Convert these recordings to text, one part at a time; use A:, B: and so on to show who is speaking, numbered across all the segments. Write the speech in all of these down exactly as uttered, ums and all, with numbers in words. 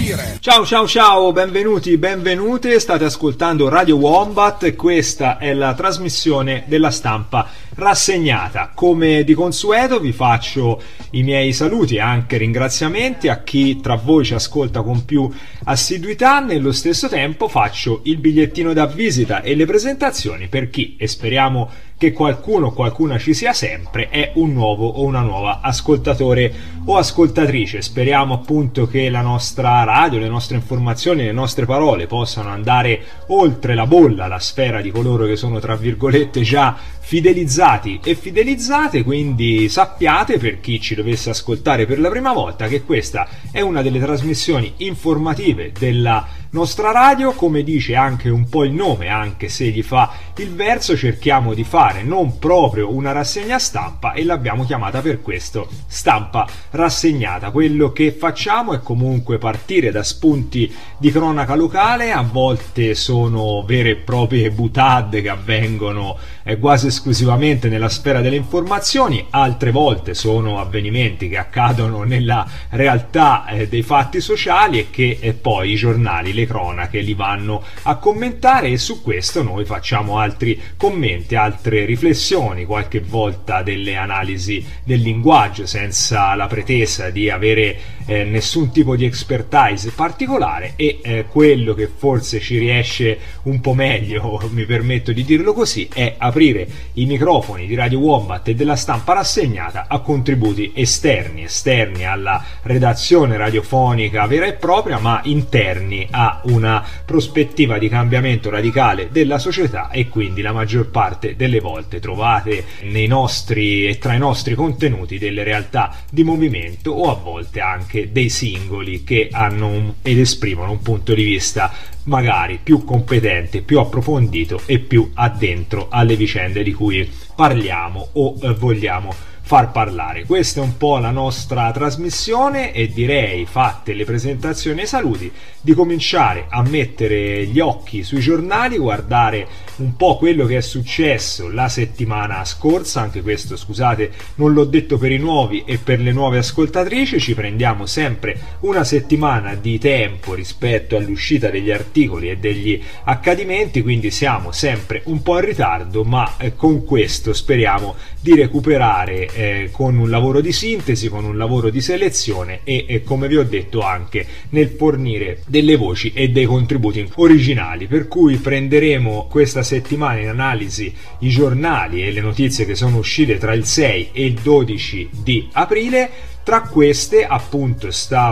A: dire.
B: Ciao ciao ciao, benvenuti, benvenute, state ascoltando Radio Wombat e questa è la trasmissione della stampa rassegnata. Come di consueto vi faccio i miei saluti e anche ringraziamenti a chi tra voi ci ascolta con più assiduità. Nello stesso tempo faccio il bigliettino da visita e le presentazioni per chi, e speriamo che qualcuno o qualcuna ci sia sempre, è un nuovo o una nuova ascoltatore o ascoltatrice. Speriamo appunto che la nostra radio, le nostre informazioni, le nostre parole possano andare oltre la bolla, la sfera di coloro che sono tra virgolette già fidelizzati e fidelizzate. Quindi sappiate, per chi ci dovesse ascoltare per la prima volta, che questa è una delle trasmissioni informative della nostra radio. Come dice anche un po' il nome, anche se gli fa il verso, cerchiamo di fare non proprio una rassegna stampa e l'abbiamo chiamata per questo stampa rassegnata. Quello che facciamo è comunque partire da spunti di cronaca locale, a volte sono vere e proprie boutade che avvengono eh, quasi esclusivamente nella sfera delle informazioni, altre volte sono avvenimenti che accadono nella realtà eh, dei fatti sociali e che eh, poi i giornali, le cronache li vanno a commentare, e su questo noi facciamo altri commenti, altre riflessioni, qualche volta delle analisi del linguaggio, senza la pretesa di avere eh, nessun tipo di expertise particolare. E eh, quello che forse ci riesce un po' meglio, mi permetto di dirlo così, è aprire i microfoni di Radio Wombat e della stampa rassegnata a contributi esterni, esterni alla redazione radiofonica vera e propria, ma interni a una prospettiva di cambiamento radicale della società. E quindi la maggior parte delle volte trovate nei nostri e tra i nostri contenuti delle realtà di movimento, o a volte anche dei singoli che hanno un, ed esprimono un punto di vista magari più competente, più approfondito e più addentro alle vicende di cui parliamo o eh, vogliamo far parlare. Questa è un po' la nostra trasmissione e direi, fatte le presentazioni e i saluti, di cominciare a mettere gli occhi sui giornali, guardare un po' quello che è successo la settimana scorsa. Anche questo, scusate, non l'ho detto per i nuovi e per le nuove ascoltatrici, ci prendiamo sempre una settimana di tempo rispetto all'uscita degli articoli e degli accadimenti, quindi siamo sempre un po' in ritardo, ma eh, con questo speriamo di recuperare Eh, con un lavoro di sintesi, con un lavoro di selezione e, e come vi ho detto anche nel fornire delle voci e dei contributi originali. Per cui prenderemo questa settimana in analisi i giornali e le notizie che sono uscite tra il sei e il dodici di aprile. Tra queste, appunto,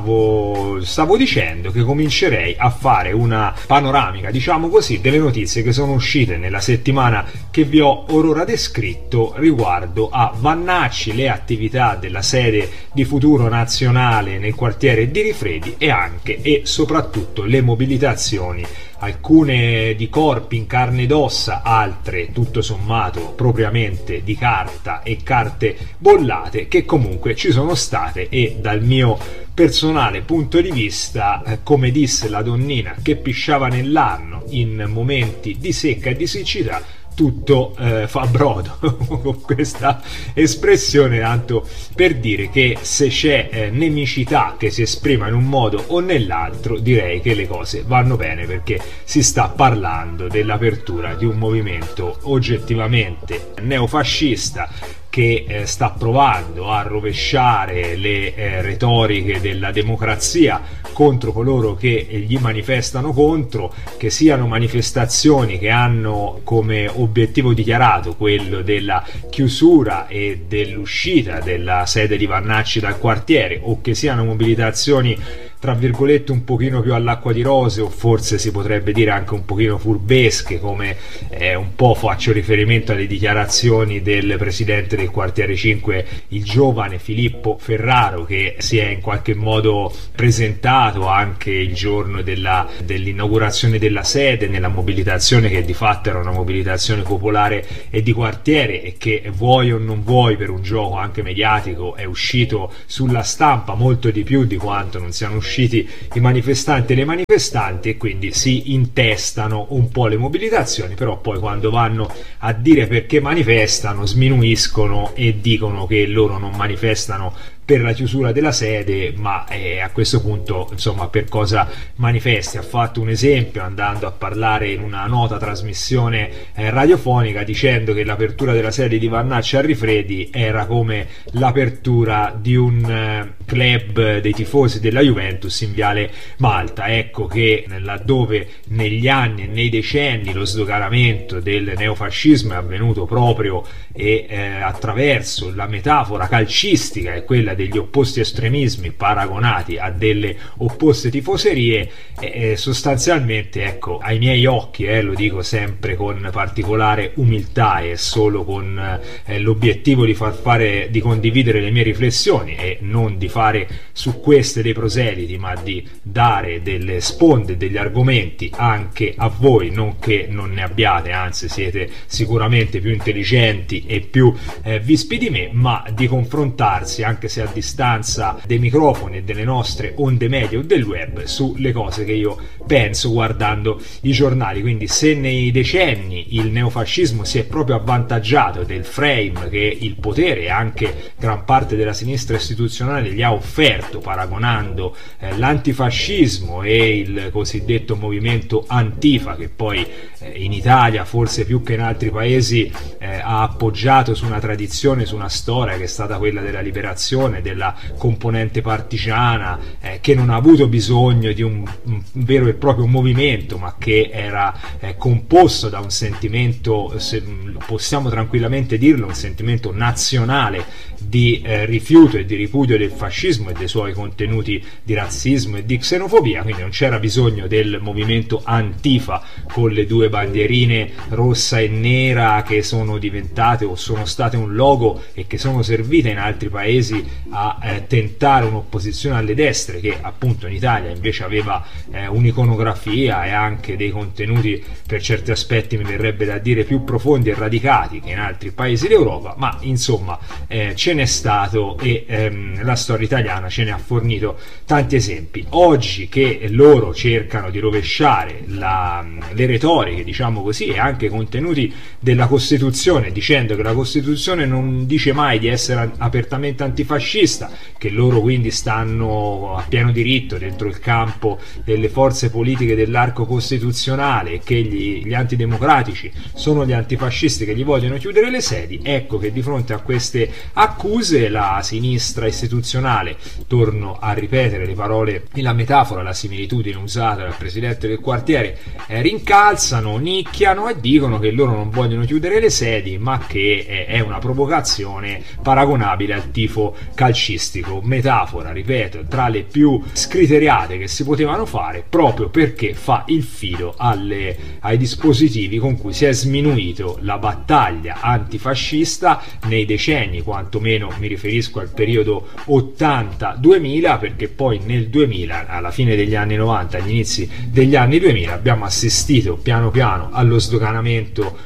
B: stavo, stavo dicendo che comincerei a fare una panoramica, diciamo così, delle notizie che sono uscite nella settimana che vi ho orora descritto riguardo a Vannacci, le attività della sede di Futuro Nazionale nel quartiere di Rifredi e anche e soprattutto le mobilitazioni, alcune di corpi in carne ed ossa, altre tutto sommato propriamente di carta e carte bollate, che comunque ci sono state. E dal mio personale punto di vista, eh, come disse la donnina che pisciava nell'anno in momenti di secca e di siccità, tutto eh, fa brodo con questa espressione, tanto per dire che se c'è eh, nemicità che si esprima in un modo o nell'altro, direi che le cose vanno bene, perché si sta parlando dell'apertura di un movimento oggettivamente neofascista che eh, sta provando a rovesciare le eh, retoriche della democrazia contro coloro che eh, gli manifestano contro, che siano manifestazioni che hanno come obiettivo dichiarato quello della chiusura e dell'uscita della sede di Vannacci dal quartiere, o che siano mobilitazioni tra virgolette un pochino più all'acqua di rose, o forse si potrebbe dire anche un pochino furbesche, come eh, un po' faccio riferimento alle dichiarazioni del presidente del quartiere cinque, il giovane Filippo Ferraro, che si è in qualche modo presentato anche il giorno della, dell'inaugurazione della sede nella mobilitazione, che di fatto era una mobilitazione popolare e di quartiere, e che vuoi o non vuoi, per un gioco anche mediatico, è uscito sulla stampa molto di più di quanto non siano usciti i manifestanti e le manifestanti, e quindi si intestano un po' le mobilitazioni. Però poi quando vanno a dire perché manifestano sminuiscono e dicono che loro non manifestano per la chiusura della sede, ma eh, a questo punto insomma per cosa manifesti. Ha fatto un esempio andando a parlare in una nota trasmissione eh, radiofonica dicendo che l'apertura della sede di Vannacci a Rifredi era come l'apertura di un eh, club dei tifosi della Juventus in Viale Malta. Ecco che laddove negli anni e nei decenni lo sdoganamento del neofascismo è avvenuto proprio e eh, attraverso la metafora calcistica e quella degli opposti estremismi paragonati a delle opposte tifoserie, eh, sostanzialmente ecco ai miei occhi, eh, lo dico sempre con particolare umiltà e solo con eh, l'obiettivo di far fare di condividere le mie riflessioni e non di fare su queste dei proseliti, ma di dare delle sponde, degli argomenti anche a voi, non che non ne abbiate, anzi siete sicuramente più intelligenti e più eh, vispi di me, ma di confrontarsi anche se a distanza dei microfoni e delle nostre onde medie o del web sulle cose che io penso guardando i giornali. Quindi se nei decenni il neofascismo si è proprio avvantaggiato del frame che il potere e anche gran parte della sinistra istituzionale gli ha offerto, paragonando eh, l'antifascismo e il cosiddetto movimento Antifa, che poi eh, in Italia forse più che in altri paesi eh, ha appoggiato su una tradizione, su una storia che è stata quella della liberazione, della componente partigiana, eh, che non ha avuto bisogno di un, un vero e proprio movimento, ma che era eh, composto da un sentimento, se possiamo tranquillamente dirlo, un sentimento nazionale di eh, rifiuto e di ripudio del fascismo e dei suoi contenuti di razzismo e di xenofobia. Quindi non c'era bisogno del movimento Antifa con le due bandierine rossa e nera che sono diventate o sono state un logo e che sono servite in altri paesi a eh, tentare un'opposizione alle destre, che appunto in Italia invece aveva eh, un'iconografia e anche dei contenuti per certi aspetti, mi verrebbe da dire, più profondi e radicati che in altri paesi d'Europa. Ma insomma eh, ce n'è stato e ehm, la storia italiana ce ne ha fornito tanti esempi. Oggi che loro cercano di rovesciare la, le retoriche, diciamo così, e anche i contenuti della Costituzione, dicendo che la Costituzione non dice mai di essere apertamente antifascista, che loro quindi stanno a pieno diritto dentro il campo delle forze politiche dell'arco costituzionale e che gli, gli antidemocratici sono gli antifascisti che gli vogliono chiudere le sedi. Ecco che di fronte a queste accuse la sinistra istituzionale, torno a ripetere le parole e la metafora, la similitudine usata dal presidente del quartiere, eh, rincalzano, nicchiano e dicono che loro non vogliono chiudere le sedi, ma che eh, è una provocazione paragonabile al tifo calcistico. Metafora, ripeto, tra le più scriteriate che si potevano fare, proprio perché fa il filo alle, ai dispositivi con cui si è sminuito la battaglia antifascista nei decenni, quantomeno mi riferisco al periodo ottanta duemila, perché poi nel duemila, alla fine degli anni novanta, agli inizi degli anni duemila, abbiamo assistito piano piano allo sdoganamento,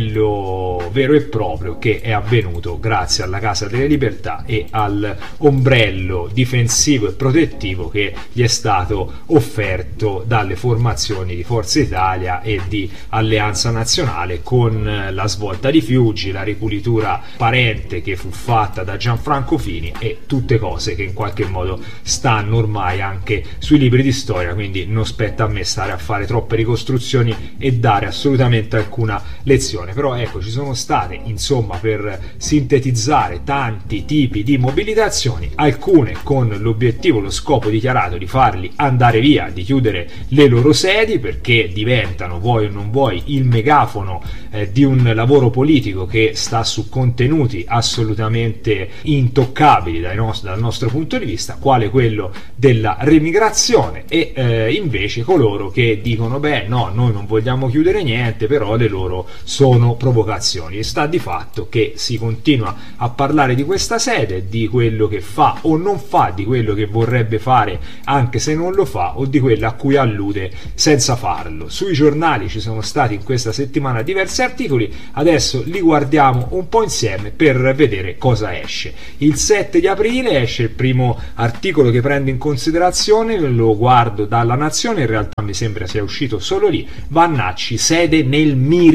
B: quello vero e proprio, che è avvenuto grazie alla Casa delle Libertà e al ombrello difensivo e protettivo che gli è stato offerto dalle formazioni di Forza Italia e di Alleanza Nazionale, con la svolta di Fiuggi, la ripulitura parente che fu fatta da Gianfranco Fini e tutte cose che in qualche modo stanno ormai anche sui libri di storia. Quindi non spetta a me stare a fare troppe ricostruzioni e dare assolutamente alcuna lezione. Però ecco, ci sono state, insomma, per sintetizzare, tanti tipi di mobilitazioni, alcune con l'obiettivo, lo scopo dichiarato di farli andare via, di chiudere le loro sedi, perché diventano, vuoi o non vuoi, il megafono eh, di un lavoro politico che sta su contenuti assolutamente intoccabili dai nostri, dal nostro punto di vista, quale quello della remigrazione. E eh, invece coloro che dicono beh no, noi non vogliamo chiudere niente, però le loro sono provocazioni. E sta di fatto che si continua a parlare di questa sede, di quello che fa o non fa, di quello che vorrebbe fare anche se non lo fa, o di quello a cui allude senza farlo. Sui giornali ci sono stati in questa settimana diversi articoli, adesso li guardiamo un po' insieme per vedere cosa esce. Il sette di aprile esce il primo articolo che prendo in considerazione, lo guardo dalla Nazione, in realtà mi sembra sia uscito solo lì: Vannacci, sede nel mirino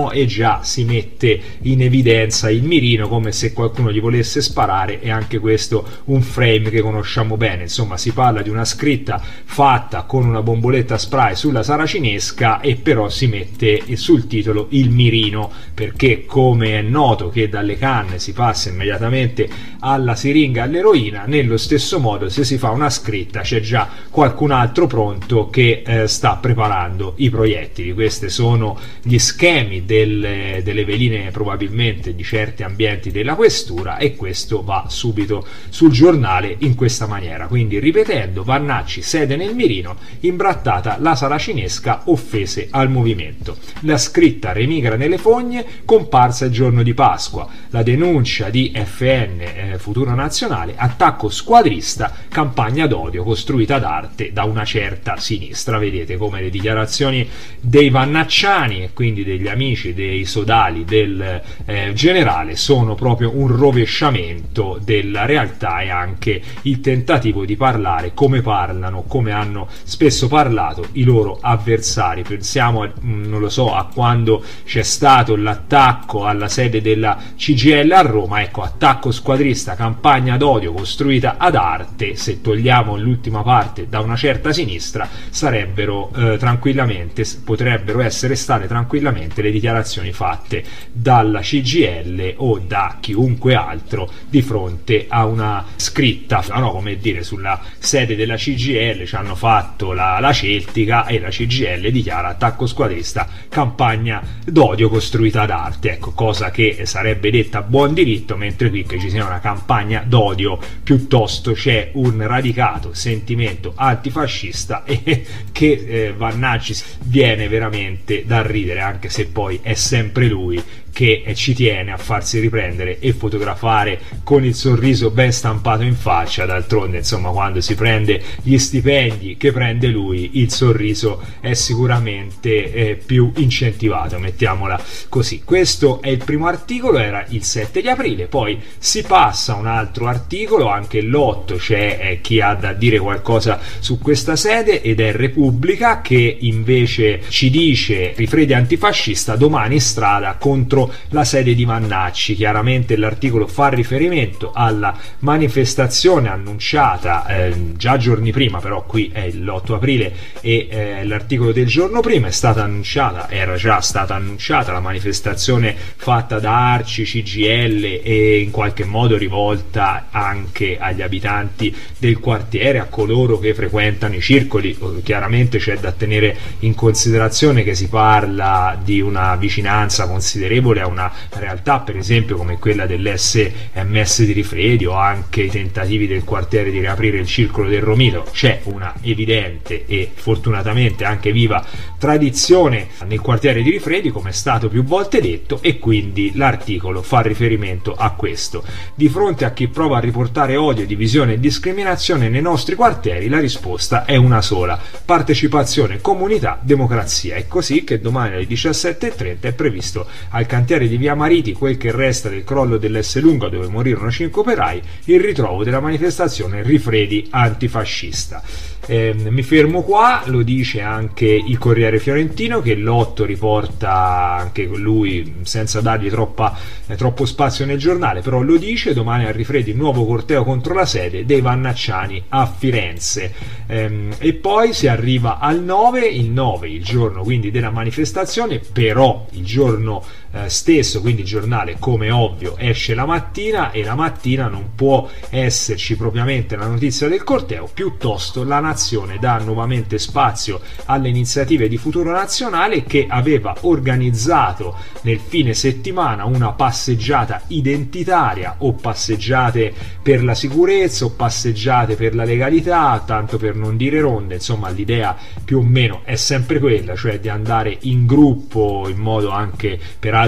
B: mirino e già si mette in evidenza il mirino come se qualcuno gli volesse sparare, e anche questo un frame che conosciamo bene. Insomma, si parla di una scritta fatta con una bomboletta spray sulla saracinesca e però si mette sul titolo il mirino, perché come è noto che dalle canne si passa immediatamente alla siringa, all'eroina, nello stesso modo se si fa una scritta c'è già qualcun altro pronto che eh, sta preparando i proiettili. Questi sono gli schemi delle, delle veline probabilmente di certi ambienti della questura, e questo va subito sul giornale in questa maniera. Quindi, ripetendo, Vannacci sede nel mirino, imbrattata la saracinesca, offese al movimento. La scritta remigra nelle fogne, comparsa il giorno di Pasqua. La denuncia di F N, eh, Futuro Nazionale, attacco squadrista, campagna d'odio costruita d'arte da una certa sinistra. Vedete come le dichiarazioni dei vannacciani e quindi degli amici, dei sodali del eh, generale sono proprio un rovesciamento della realtà, e anche il tentativo di parlare come parlano, come hanno spesso parlato i loro avversari. Pensiamo a, non lo so, a quando c'è stato l'attacco alla sede della C G I L a Roma. Ecco, attacco squadrista, campagna d'odio costruita ad arte, se togliamo l'ultima parte, da una certa sinistra, sarebbero eh, tranquillamente, potrebbero essere state tranquillamente le dichiarazioni fatte dalla C G I L o da chiunque altro di fronte a una scritta, no, come dire, sulla sede della C G I L ci hanno fatto la, la Celtica, e la C G I L dichiara attacco squadrista, campagna d'odio costruita ad arte. Ecco, cosa che sarebbe detta a buon diritto, mentre qui che ci sia una campagna d'odio piuttosto c'è un radicato sentimento antifascista, e che eh, Vannacci viene veramente da ridere, anche se poi è sempre lui che ci tiene a farsi riprendere e fotografare con il sorriso ben stampato in faccia. D'altronde, insomma, quando si prende gli stipendi che prende lui, il sorriso è sicuramente eh, più incentivato, mettiamola così. Questo è il primo articolo, era il sette di aprile. Poi si passa a un altro articolo, anche l'otto c'è eh, chi ha da dire qualcosa su questa sede, ed è Repubblica, che invece ci dice: Rifredi antifascista, domani strada contro la sede di Vannacci. Chiaramente l'articolo fa riferimento alla manifestazione annunciata eh, già giorni prima, però qui è l'otto aprile e eh, l'articolo del giorno prima è stata annunciata, era già stata annunciata la manifestazione fatta da Arci, C G I L e in qualche modo rivolta anche agli abitanti del quartiere, a coloro che frequentano i circoli. Chiaramente c'è da tenere in considerazione che si parla di una vicinanza considerevole a una realtà, per esempio, come quella dell'S M S di Rifredi, o anche i tentativi del quartiere di riaprire il circolo del Romito. C'è una evidente e fortunatamente anche viva tradizione nel quartiere di Rifredi, come è stato più volte detto, e quindi l'articolo fa riferimento a questo. Di fronte a chi prova a riportare odio, divisione e discriminazione nei nostri quartieri, la risposta è una sola: partecipazione, comunità, democrazia. È così che domani alle diciassette e trenta è previsto al cantiere di Via Mariti, quel che resta del crollo dell'S Lunga, dove morirono cinque operai, il ritrovo della manifestazione Rifredi antifascista. Eh, mi fermo qua. Lo dice anche il Corriere Fiorentino, che l'otto riporta anche lui senza dargli troppa, eh, troppo spazio nel giornale, però lo dice: domani a Rifredi il nuovo corteo contro la sede dei vannacciani a Firenze. Eh, e poi si arriva al nove, il nove il giorno quindi della manifestazione, però il giorno eh, stesso, quindi il giornale come ovvio esce la mattina, e la mattina non può esserci propriamente la notizia del corteo, piuttosto la nazione dà nuovamente spazio alle iniziative di Futuro Nazionale, che aveva organizzato nel fine settimana una passeggiata identitaria, o passeggiate per la sicurezza o passeggiate per la legalità, tanto per non dire ronde. Insomma, l'idea più o meno è sempre quella, cioè di andare in gruppo, in modo anche peraltro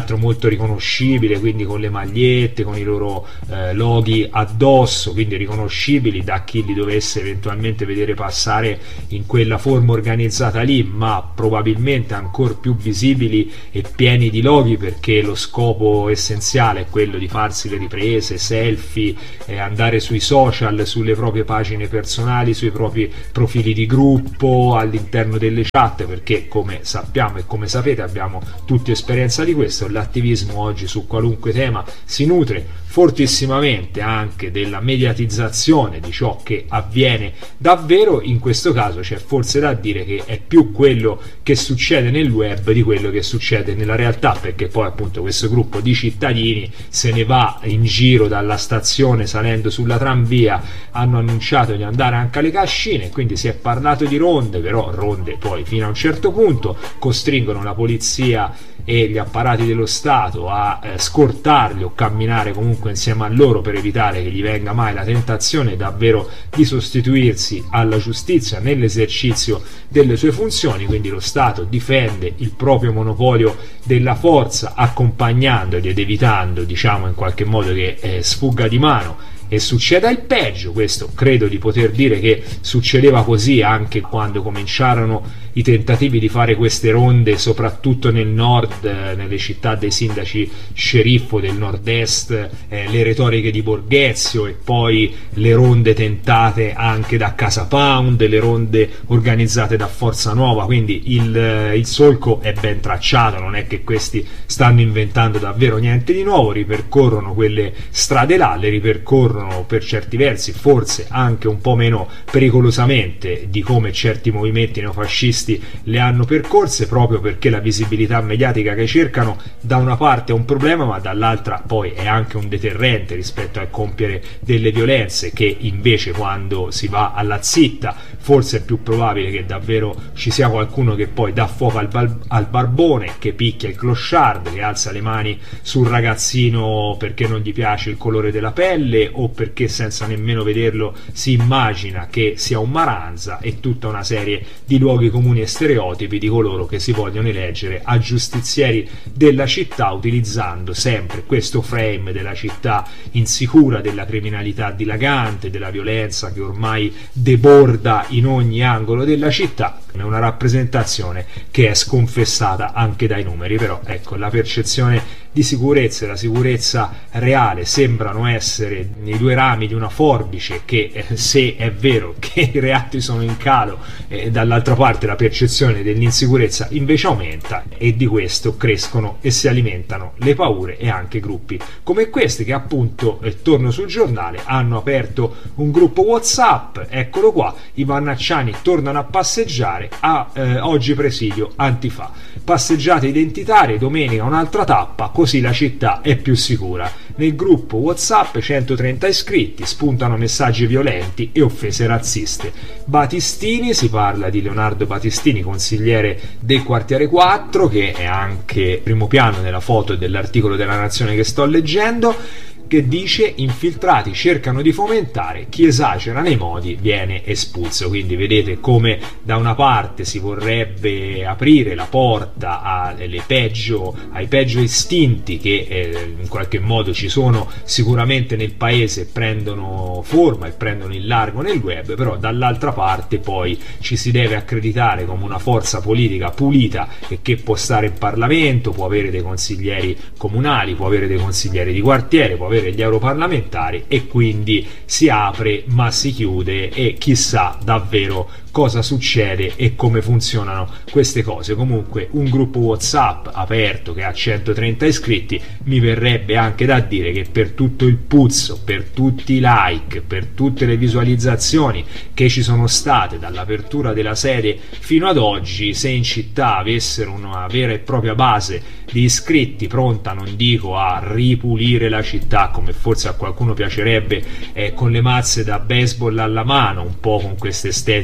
B: peraltro molto riconoscibile, quindi con le magliette, con i loro eh, loghi addosso, quindi riconoscibili da chi li dovesse eventualmente vedere passare in quella forma organizzata lì, ma probabilmente ancora più visibili e pieni di loghi, perché lo scopo essenziale è quello di farsi le riprese, selfie, eh, andare sui social, sulle proprie pagine personali, sui propri profili di gruppo, all'interno delle chat, perché come sappiamo e come sapete abbiamo tutti esperienza di questo, l'attivismo oggi su qualunque tema si nutre fortissimamente anche della mediatizzazione di ciò che avviene davvero. In questo caso c'è forse da dire che è più quello che succede nel web di quello che succede nella realtà, perché poi appunto questo gruppo di cittadini se ne va in giro dalla stazione salendo sulla tranvia, hanno annunciato di andare anche alle cascine, quindi si è parlato di ronde, però ronde poi fino a un certo punto, costringono la polizia e gli apparati dello Stato a eh, scortarli o camminare comunque insieme a loro per evitare che gli venga mai la tentazione davvero di sostituirsi alla giustizia nell'esercizio delle sue funzioni. Quindi lo Stato difende il proprio monopolio della forza, accompagnandoli ed evitando, diciamo in qualche modo, che eh, sfugga di mano e succeda il peggio. Questo credo di poter dire che succedeva così anche quando cominciarono i tentativi di fare queste ronde, soprattutto nel nord, eh, nelle città dei sindaci sceriffo del nord-est, eh, le retoriche di Borghezio, e poi le ronde tentate anche da Casa Pound, le ronde organizzate da Forza Nuova. Quindi il, eh, il solco è ben tracciato, non è che questi stanno inventando davvero niente di nuovo, ripercorrono quelle strade là, le ripercorrono per certi versi forse anche un po' meno pericolosamente di come certi movimenti neofascisti le hanno percorse, proprio perché la visibilità mediatica che cercano da una parte è un problema, ma dall'altra poi è anche un deterrente rispetto a compiere delle violenze, che invece quando si va alla zitta forse è più probabile che davvero ci sia qualcuno che poi dà fuoco al, bal- al barbone, che picchia il clochard, che alza le mani sul ragazzino perché non gli piace il colore della pelle o perché senza nemmeno vederlo si immagina che sia un maranza, e tutta una serie di luoghi comuni e stereotipi di coloro che si vogliono eleggere a giustizieri della città, utilizzando sempre questo frame della città insicura, della criminalità dilagante, della violenza che ormai deborda in ogni angolo della città. È una rappresentazione che è sconfessata anche dai numeri, però ecco, la percezione di sicurezza e la sicurezza reale sembrano essere i due rami di una forbice che, eh, se è vero che i reati sono in calo, eh, dall'altra parte la percezione dell'insicurezza invece aumenta, e di questo crescono e si alimentano le paure e anche gruppi come questi che appunto, eh, torno sul giornale, hanno aperto un gruppo WhatsApp, eccolo qua, i vannacciani tornano a passeggiare, a eh, oggi presidio Antifa, passeggiate identitarie, domenica un'altra tappa, così la città è più sicura. Nel gruppo WhatsApp centotrenta iscritti, spuntano messaggi violenti e offese razziste. Battistini, si parla di Leonardo Battistini, consigliere del quartiere quattro, che è anche primo piano nella foto dell'articolo della Nazione che sto leggendo, che dice: infiltrati cercano di fomentare, chi esagera nei modi viene espulso. Quindi vedete come da una parte si vorrebbe aprire la porta alle peggio, ai peggio istinti che eh, in qualche modo ci sono sicuramente nel paese, prendono forma e prendono il largo nel web, però dall'altra parte poi ci si deve accreditare come una forza politica pulita e che può stare in Parlamento, può avere dei consiglieri comunali, può avere dei consiglieri di quartiere, può avere gli europarlamentari, e quindi si apre ma si chiude e chissà davvero cosa succede e come funzionano queste cose. Comunque un gruppo WhatsApp aperto che ha centotrenta iscritti, mi verrebbe anche da dire che per tutto il puzzo, per tutti i like, per tutte le visualizzazioni che ci sono state dall'apertura della sede fino ad oggi, se in città avessero una vera e propria base di iscritti pronta, non dico a ripulire la città come forse a qualcuno piacerebbe, eh, con le mazze da baseball alla mano, un po' con questa estetica da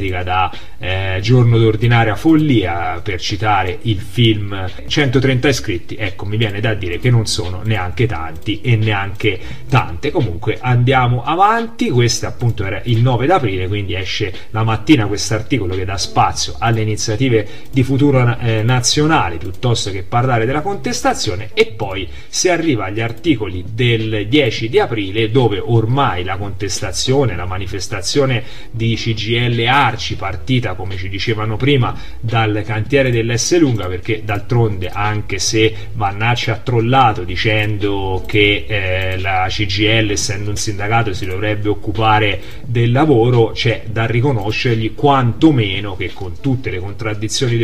B: da eh, Giorno d'ordinaria follia, per citare il film. Centotrenta iscritti, ecco, mi viene da dire che non sono neanche tanti e neanche tante. Comunque andiamo avanti. Questo appunto era il nove d'aprile, quindi esce la mattina questo articolo che dà spazio alle iniziative di futuro eh, nazionale piuttosto che parlare della contestazione, e poi si arriva agli articoli del dieci di aprile, dove ormai la contestazione, la manifestazione di C G I L Arci, partita come ci dicevano prima dal cantiere dell'Esselunga, perché d'altronde, anche se Vannacci ha trollato dicendo che eh, la C G I L, essendo un sindacato, si dovrebbe occupare del lavoro, c'è da riconoscergli quantomeno che, con tutte le contraddizioni